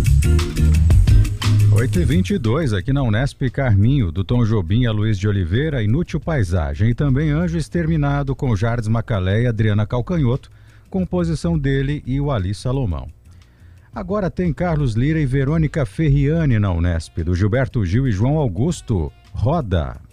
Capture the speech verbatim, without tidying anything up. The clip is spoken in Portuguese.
oito e vinte e dois, aqui na Unesp, Carminho, do Tom Jobim a Luiz de Oliveira, Inútil Paisagem, e também Anjo Exterminado, com Jardes Macalé e Adriana Calcanhoto, composição dele e o Ali Salomão. Agora tem Carlos Lira e Verônica Ferriani na Unesp, do Gilberto Gil e João Augusto, Roda.